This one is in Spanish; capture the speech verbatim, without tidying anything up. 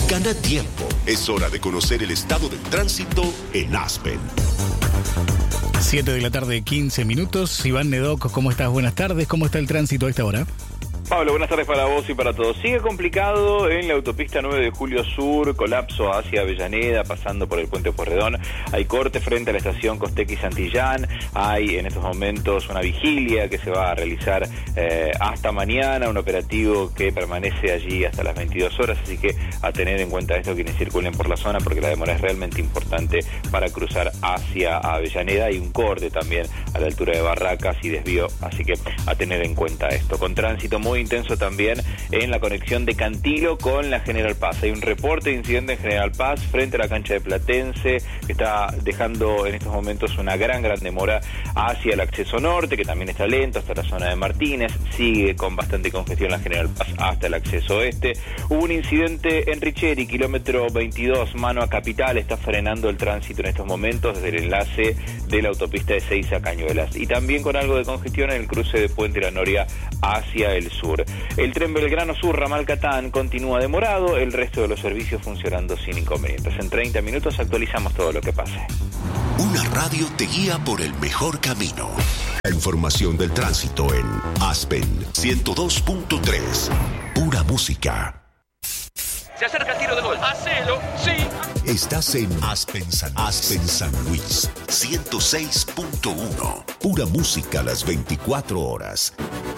Gana tiempo. Es hora de conocer el estado del tránsito en Aspen. siete de la tarde, quince minutos. Iván Nedoc, ¿cómo estás? Buenas tardes. ¿Cómo está el tránsito a esta hora? Pablo, buenas tardes para vos y para todos. Sigue complicado en la autopista nueve de Julio Sur, colapso hacia Avellaneda, pasando por el puente Pueyrredón. Hay corte frente a la estación Costequi Santillán. Hay en estos momentos una vigilia que se va a realizar eh, hasta mañana, un operativo que permanece allí hasta las veintidós horas, así que a tener en cuenta esto quienes circulen por la zona, porque la demora es realmente importante para cruzar hacia Avellaneda. Hay un corte también a la altura de Barracas y desvío, así que a tener en cuenta esto. Con tránsito muy intenso también en la conexión de Cantilo con la General Paz. Hay un reporte de incidente en General Paz frente a la cancha de Platense, que está dejando en estos momentos una gran, gran demora hacia el acceso norte, que también está lento hasta la zona de Martínez. Sigue con bastante congestión la General Paz hasta el acceso oeste. Hubo un incidente en Richeri, kilómetro veintidós, mano a Capital. Está frenando el tránsito en estos momentos desde el enlace de la autopista de Seiza a Cañuelas. Y también con algo de congestión en el cruce de Puente La Noria hacia el sur. El tren Belgrano Sur, ramal Catán, continúa demorado, el resto de los servicios funcionando sin inconvenientes. En treinta minutos actualizamos todo lo que pase. Una radio te guía por el mejor camino. La información del tránsito en Aspen ciento dos punto tres. Pura música. Se acerca el tiro de gol. Hacelo, sí. Estás en Aspen San, Aspen San Luis ciento seis punto uno. Pura música las veinticuatro horas.